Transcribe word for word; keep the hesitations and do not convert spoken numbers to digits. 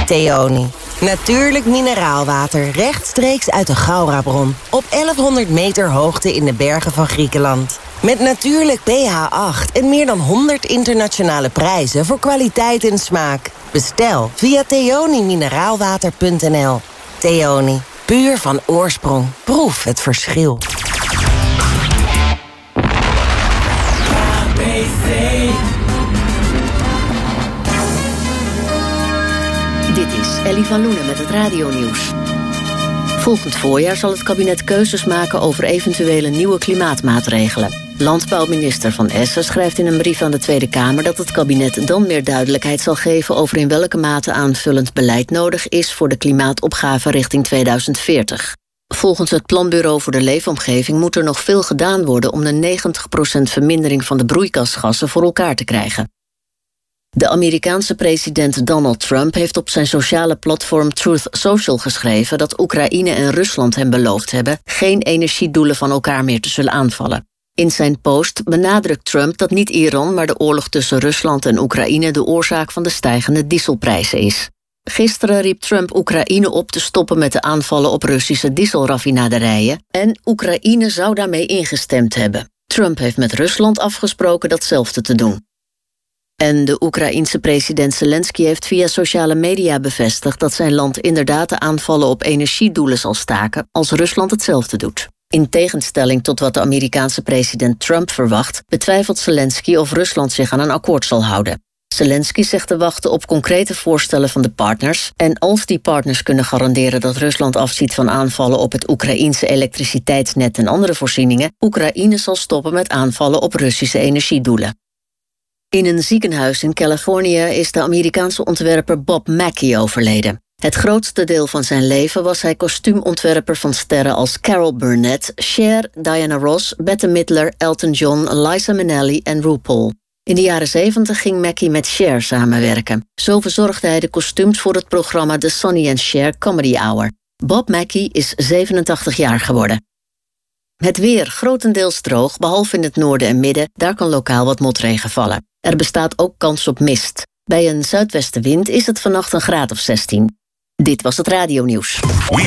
Theoni. Natuurlijk mineraalwater rechtstreeks uit de Gaurabron. Op elfhonderd meter hoogte in de bergen van Griekenland. Met natuurlijk P H acht en meer dan honderd internationale prijzen voor kwaliteit en smaak. Bestel via theoni mineraalwater punt n l. Theoni. Puur van oorsprong. Proef het verschil. Dit is Ellie van Loenen met het radionieuws. Volgend voorjaar zal het kabinet keuzes maken over eventuele nieuwe klimaatmaatregelen. Landbouwminister Van Essen schrijft in een brief aan de Tweede Kamer dat het kabinet dan meer duidelijkheid zal geven over in welke mate aanvullend beleid nodig is voor de klimaatopgave richting tweeduizend veertig. Volgens het Planbureau voor de Leefomgeving moet er nog veel gedaan worden om de negentig procent vermindering van de broeikasgassen voor elkaar te krijgen. De Amerikaanse president Donald Trump heeft op zijn sociale platform Truth Social geschreven dat Oekraïne en Rusland hem beloofd hebben geen energiedoelen van elkaar meer te zullen aanvallen. In zijn post benadrukt Trump dat niet Iran, maar de oorlog tussen Rusland en Oekraïne de oorzaak van de stijgende dieselprijzen is. Gisteren riep Trump Oekraïne op te stoppen met de aanvallen op Russische dieselraffinaderijen en Oekraïne zou daarmee ingestemd hebben. Trump heeft met Rusland afgesproken datzelfde te doen. En de Oekraïense president Zelensky heeft via sociale media bevestigd dat zijn land inderdaad de aanvallen op energiedoelen zal staken als Rusland hetzelfde doet. In tegenstelling tot wat de Amerikaanse president Trump verwacht, betwijfelt Zelensky of Rusland zich aan een akkoord zal houden. Zelensky zegt te wachten op concrete voorstellen van de partners en als die partners kunnen garanderen dat Rusland afziet van aanvallen op het Oekraïense elektriciteitsnet en andere voorzieningen, Oekraïne zal stoppen met aanvallen op Russische energiedoelen. In een ziekenhuis in Californië is de Amerikaanse ontwerper Bob Mackie overleden. Het grootste deel van zijn leven was hij kostuumontwerper van sterren als Carol Burnett, Cher, Diana Ross, Bette Midler, Elton John, Liza Minnelli en RuPaul. In de jaren zeventig ging Mackie met Cher samenwerken. Zo verzorgde hij de kostuums voor het programma The Sonny and Cher Comedy Hour. Bob Mackie is zevenentachtig jaar geworden. Het weer grotendeels droog, behalve in het noorden en midden. Daar kan lokaal wat motregen vallen. Er bestaat ook kans op mist. Bij een zuidwestenwind is het vannacht een graad of zestien. Dit was het radionieuws.